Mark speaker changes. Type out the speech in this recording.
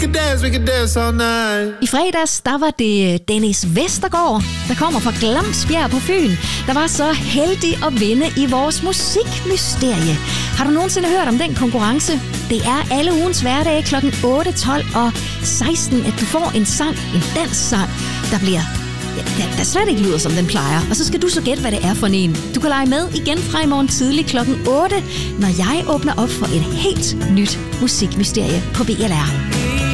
Speaker 1: can dance all night.
Speaker 2: I fredags, der var det Dennis Vestergaard, der kommer fra Glamsbjerg på Fyn, der var så heldig at vinde i vores musikmysterie. Har du nogensinde hørt om den konkurrence? Det er alle ugens hverdage kl. 8, 12 og 16, at du får en sang, en danssang, der bliver... der slet ikke lyder, som den plejer. Og så skal du så gætte, hvad det er for en. Du kan lege med igen fra i morgen tidlig kl. 8, når jeg åbner op for et helt nyt musikmysterie på BLR.